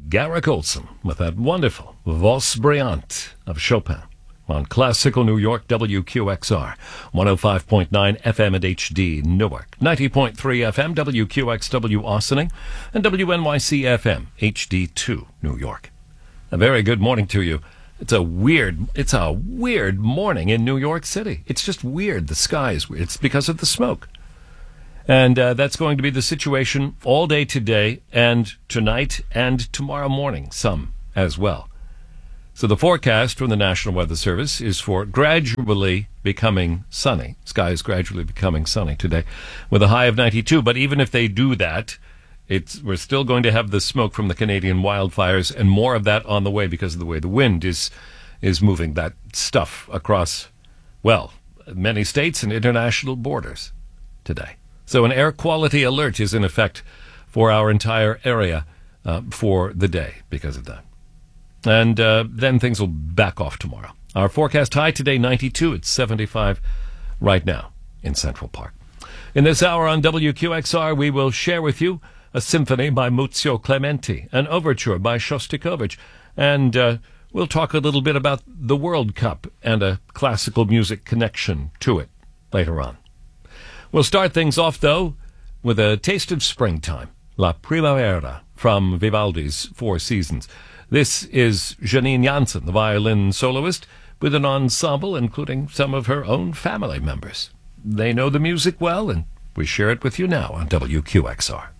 Garrick Olson with that wonderful Valse Brillante of Chopin on Classical New York, WQXR, 105.9 FM at HD Newark, 90.3 FM, WQXW Austining, and WNYC FM, HD2 New York. A very good morning to you. It's a weird morning in New York City. It's just weird. The sky is weird. It's because of the smoke. And that's going to be the situation all day today and tonight and tomorrow morning, some as well. So the forecast from the National Weather Service is for gradually becoming sunny. Sky is gradually becoming sunny today with a high of 92. But even if they do that, we're still going to have the smoke from the Canadian wildfires and more of that on the way because of the way the wind is moving that stuff across, well, many states and international borders today. So an air quality alert is in effect for our entire area for the day because of that. And then things will back off tomorrow. Our forecast high today, 92. It's 75 right now in Central Park. In this hour on WQXR, we will share with you a symphony by Muzio Clementi, an overture by Shostakovich, and we'll talk a little bit about the World Cup and a classical music connection to it later on. We'll start things off, though, with a taste of springtime, La Primavera, from Vivaldi's Four Seasons. This is Janine Jansen, the violin soloist, with an ensemble including some of her own family members. They know the music well, and we share it with you now on WQXR.